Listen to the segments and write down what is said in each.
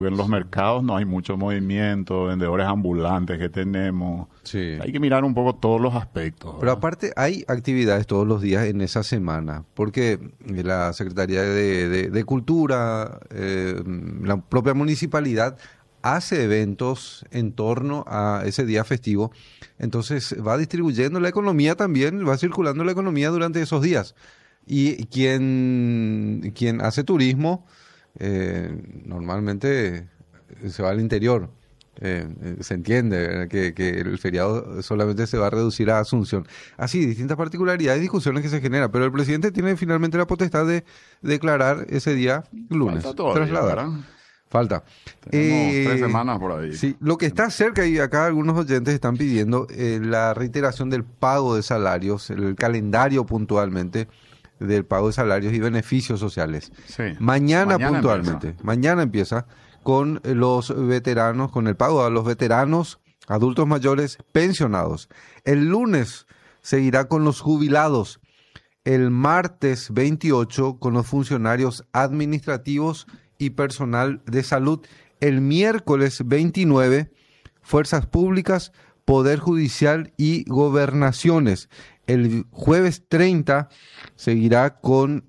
En los mercados no hay mucho movimiento, vendedores ambulantes que tenemos. Sí. Hay que mirar un poco todos los aspectos, Pero ¿verdad? aparte hay actividades todos los días en esa semana, porque la Secretaría de Cultura, la propia municipalidad hace eventos en torno a ese día festivo. Entonces va distribuyendo la economía también, va circulando la economía durante esos días. Y quien hace turismo normalmente se va al interior. Se entiende, ¿verdad? Que el feriado solamente se va a reducir a Asunción. Así, distintas particularidades y discusiones que se generan, pero el presidente tiene finalmente la potestad de declarar ese día lunes. Falta todavía, Trasladar. ¿verdad? Falta. Tenemos 3 semanas por ahí. Sí, lo que está cerca, y acá algunos oyentes están pidiendo la reiteración del pago de salarios, el calendario puntualmente del pago de salarios y beneficios sociales. Sí. Mañana Mañana puntualmente, mañana empieza con los veteranos, con el pago a los veteranos, adultos mayores, pensionados. El lunes seguirá con los jubilados. El martes 28 con los funcionarios administrativos y personal de salud. El miércoles 29, fuerzas públicas, poder judicial y gobernaciones. El jueves 30 seguirá con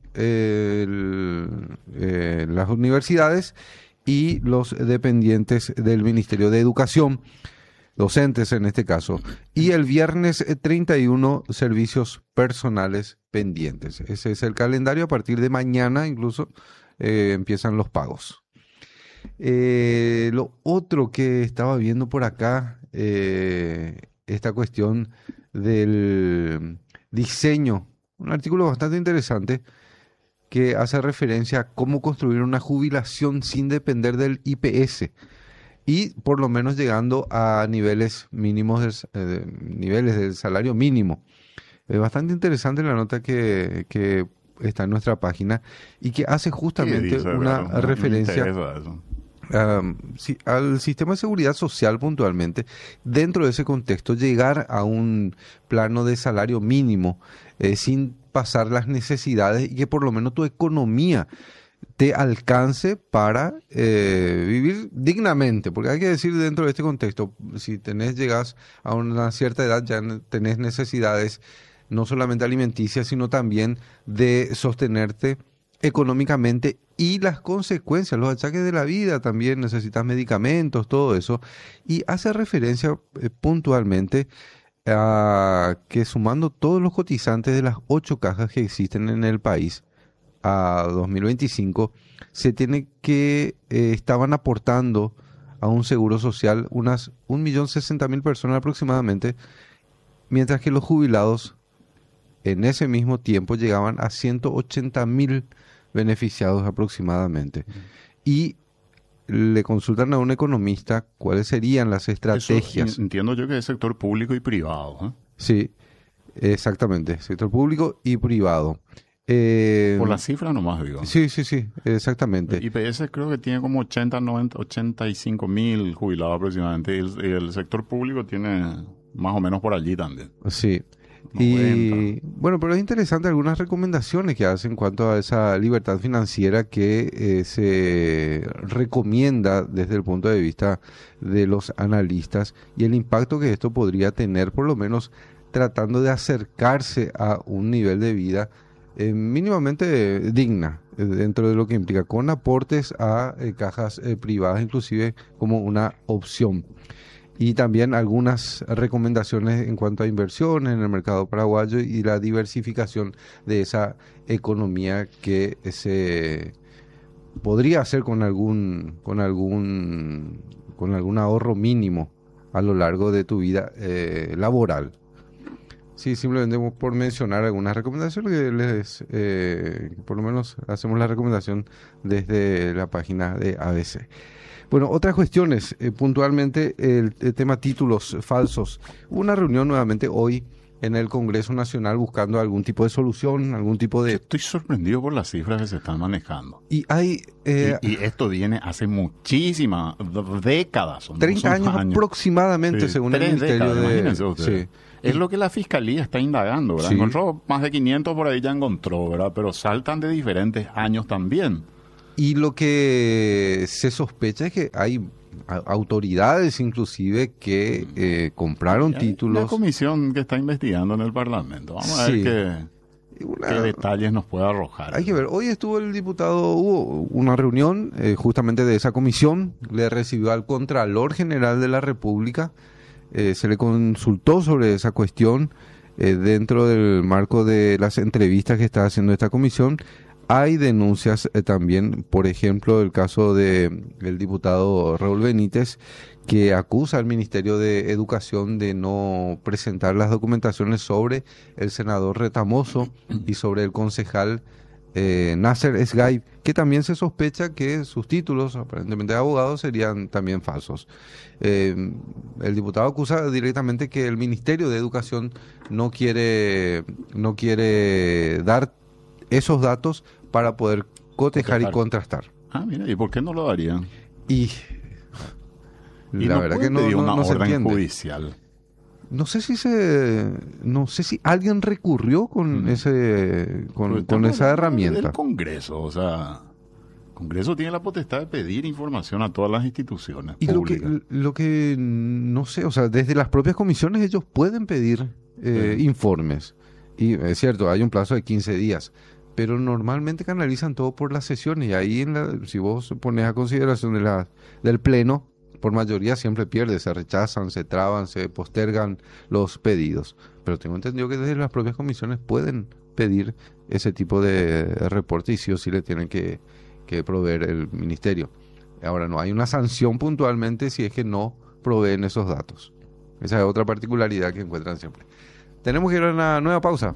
las universidades y los dependientes del Ministerio de Educación, docentes en este caso. Y el viernes 31, servicios personales pendientes. Ese es el calendario. A partir de mañana incluso empiezan los pagos. Lo otro que estaba viendo por acá, esta cuestión del diseño, un artículo bastante interesante que hace referencia a cómo construir una jubilación sin depender del IPS y por lo menos llegando a niveles mínimos, niveles del salario mínimo. Es bastante interesante la nota que está en nuestra página y que hace justamente una referencia sí, al sistema de seguridad social puntualmente. Dentro de ese contexto, llegar a un plano de salario mínimo sin pasar las necesidades y que por lo menos tu economía te alcance para vivir dignamente, porque hay que decir dentro de este contexto, si llegas a una cierta edad ya tenés necesidades no solamente alimenticias, sino también de sostenerte económicamente y las consecuencias, los achaques de la vida también, necesitas medicamentos, todo eso, y hace referencia puntualmente a que sumando todos los cotizantes de las 8 cajas que existen en el país a 2025, se tiene que estaban aportando a un seguro social unas 1.060.000 personas aproximadamente, mientras que los jubilados en ese mismo tiempo llegaban a 180.000 beneficiados aproximadamente. Y le consultan a un economista cuáles serían las estrategias. Eso entiendo yo que es sector público y privado, ¿eh? Sí, exactamente, sector público y privado. Por la cifra nomás digo. Sí, exactamente. IPS creo que tiene como 80, 90, 85.000 jubilados aproximadamente. Y el sector público tiene más o menos por allí también. Sí. 90. Y bueno, pero es interesante algunas recomendaciones que hace en cuanto a esa libertad financiera que se recomienda desde el punto de vista de los analistas y el impacto que esto podría tener, por lo menos tratando de acercarse a un nivel de vida mínimamente digna dentro de lo que implica, con aportes a cajas privadas inclusive como una opción. Y también algunas recomendaciones en cuanto a inversiones en el mercado paraguayo y la diversificación de esa economía que se podría hacer con algún ahorro mínimo a lo largo de tu vida laboral. Sí, simplemente por mencionar algunas recomendaciones que por lo menos hacemos la recomendación desde la página de ABC. Bueno, otras cuestiones, puntualmente el tema títulos falsos. Hubo una reunión nuevamente hoy en el Congreso Nacional buscando algún tipo de solución, algún tipo de... Yo estoy sorprendido por las cifras que se están manejando. Y hay... y esto viene hace muchísimas décadas. 30 años aproximadamente, sí, según el Ministerio de... Imagínense ustedes. Sí. Es lo que la Fiscalía está indagando, ¿verdad? Sí. Encontró más de 500 por ahí, ya encontró, ¿verdad? Pero saltan de diferentes años también. Y lo que se sospecha es que hay autoridades inclusive que compraron títulos. Una comisión que está investigando en el Parlamento. Vamos a ver qué detalles nos puede arrojar. Hay que ver. Hoy hubo una reunión justamente de esa comisión. Le recibió al Contralor General de la República. Se le consultó sobre esa cuestión dentro del marco de las entrevistas que está haciendo esta comisión. Hay denuncias también, por ejemplo, el caso del diputado Raúl Benítez, que acusa al Ministerio de Educación de no presentar las documentaciones sobre el senador Retamoso y sobre el concejal Nasser Esgaib, que también se sospecha que sus títulos, aparentemente de abogado, serían también falsos. El diputado acusa directamente que el Ministerio de Educación no quiere dar esos datos para poder cotejar y contrastar. Ah, mira, ¿y por qué no lo darían? Y la verdad que no se entiende. Judicial. No sé si alguien recurrió con con esa herramienta. El Congreso, o sea, el Congreso tiene la potestad de pedir información a todas las instituciones públicas. Y lo que no sé, o sea, desde las propias comisiones ellos pueden pedir informes. Y es cierto, hay un plazo de 15 días. Pero normalmente canalizan todo por las sesiones y ahí si vos pones a consideración del Pleno, por mayoría siempre pierde, se rechazan, se traban, se postergan los pedidos. Pero tengo entendido que desde las propias comisiones pueden pedir ese tipo de reporte y sí o sí le tienen que proveer el Ministerio. Ahora, no hay una sanción puntualmente si es que no proveen esos datos. Esa es otra particularidad que encuentran siempre. Tenemos que ir a una nueva pausa.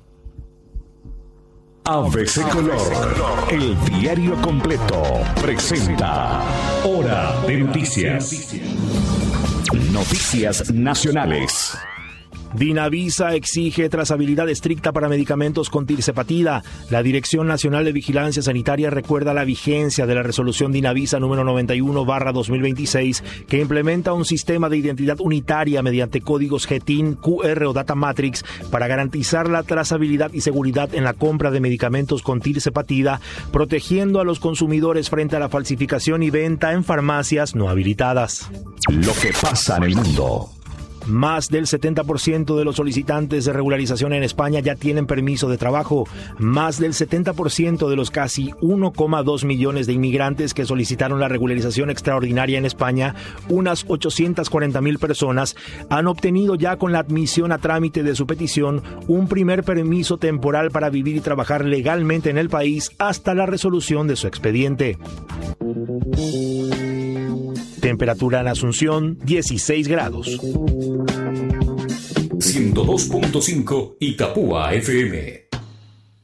ABC Color, el diario completo, presenta Hora de Noticias. Noticias nacionales. Dinavisa exige trazabilidad estricta para medicamentos con tirzepatida. La Dirección Nacional de Vigilancia Sanitaria recuerda la vigencia de la resolución Dinavisa número 91/2026, que implementa un sistema de identidad unitaria mediante códigos GTIN, QR o Data Matrix para garantizar la trazabilidad y seguridad en la compra de medicamentos con tirzepatida, protegiendo a los consumidores frente a la falsificación y venta en farmacias no habilitadas. Lo que pasa en el mundo. Más del 70% de los solicitantes de regularización en España ya tienen permiso de trabajo. Más del 70% de los casi 1,2 millones de inmigrantes que solicitaron la regularización extraordinaria en España, unas 840,000 personas, han obtenido ya con la admisión a trámite de su petición un primer permiso temporal para vivir y trabajar legalmente en el país hasta la resolución de su expediente. Temperatura en Asunción, 16 grados. 102.5 Itapúa FM.